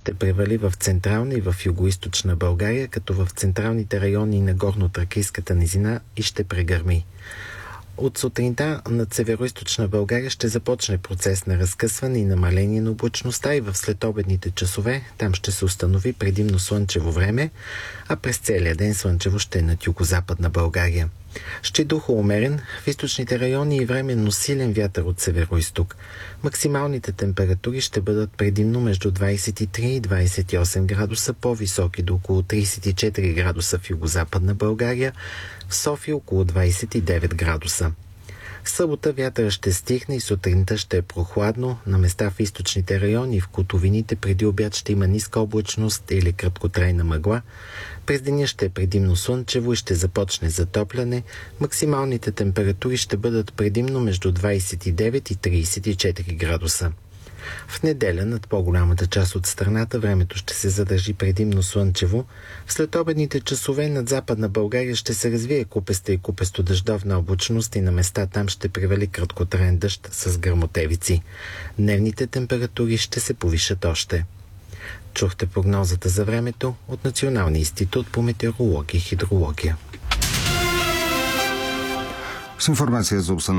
ще превали в централна и в югоизточна България, като в централните райони на Горно-Тракийската низина и ще прегърми. От сутринта над североизточна България ще започне процес на разкъсване и намаление на облачността и в следобедните часове там ще се установи предимно слънчево време, а през целия ден слънчево ще е над югозападна България. Ще духа умерен, в източните райони и временно силен вятър от североизток. Максималните температури ще бъдат предимно между 23 и 28 градуса, по-високи до около 34 градуса в югозападна България, в София около 29 градуса. В събота вятъра ще стихне и сутринта ще е прохладно. На места в източните райони и в котловините преди обяд ще има ниска облачност или краткотрайна мъгла. През деня ще е предимно слънчево и ще започне затопляне. Максималните температури ще бъдат предимно между 29 и 34 градуса. В неделя над по-голямата част от страната времето ще се задържи предимно слънчево. В следобедните часове над западна България ще се развие купеста и купесто-дъждовна облачност и на места там ще превали краткотраен дъжд с гръмотевици. Дневните температури ще се повишат още. Чухте прогнозата за времето от Националния институт по метеорология и хидрология. С информация за